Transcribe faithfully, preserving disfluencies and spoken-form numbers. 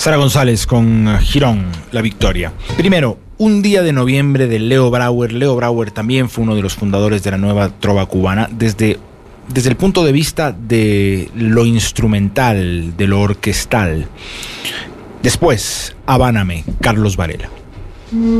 Sara González con Girón, La Victoria. Primero, un día de noviembre de Leo Brauer. Leo Brauer también fue uno de los fundadores de la nueva trova cubana desde, desde el punto de vista de lo instrumental, de lo orquestal. Después, Habáname, Carlos Varela.